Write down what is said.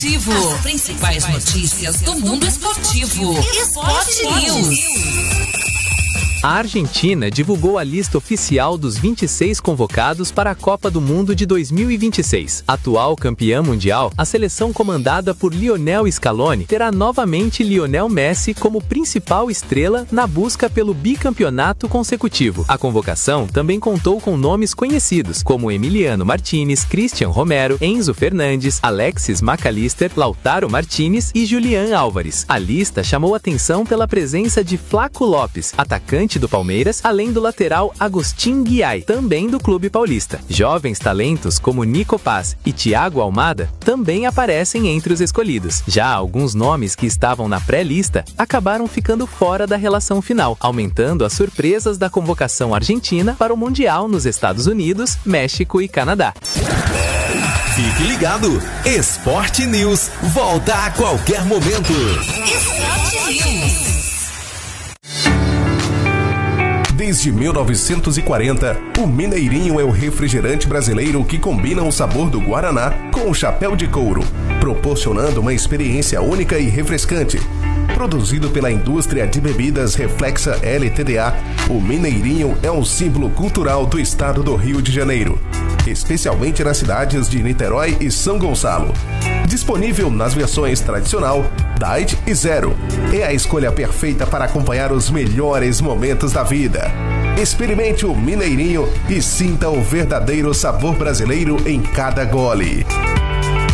As principais notícias do mundo esportivo. Esporte News. A Argentina divulgou a lista oficial dos 26 convocados para a Copa do Mundo de 2026. Atual campeã mundial, a seleção comandada por Lionel Scaloni terá novamente Lionel Messi como principal estrela na busca pelo bicampeonato consecutivo. A convocação também contou com nomes conhecidos, como Emiliano Martinez, Cristian Romero, Enzo Fernandes, Alexis McAllister, Lautaro Martinez e Julián Álvares. A lista chamou atenção pela presença de Flaco Lopes, atacante do Palmeiras, além do lateral Agustín Guiay, também do clube paulista. Jovens talentos como Nico Paz e Thiago Almada também aparecem entre os escolhidos. Já alguns nomes que estavam na pré-lista acabaram ficando fora da relação final, aumentando as surpresas da convocação argentina para o Mundial nos Estados Unidos, México e Canadá. Fique ligado, Esporte News volta a qualquer momento. Esporte News. Desde 1940, o Mineirinho é o refrigerante brasileiro que combina o sabor do Guaraná com o chapéu de couro, proporcionando uma experiência única e refrescante. Produzido pela indústria de bebidas Reflexa LTDA, o Mineirinho é um símbolo cultural do estado do Rio de Janeiro, especialmente nas cidades de Niterói e São Gonçalo. Disponível nas versões tradicional, Diet e Zero. É a escolha perfeita para acompanhar os melhores momentos da vida. Experimente o Mineirinho e sinta o verdadeiro sabor brasileiro em cada gole.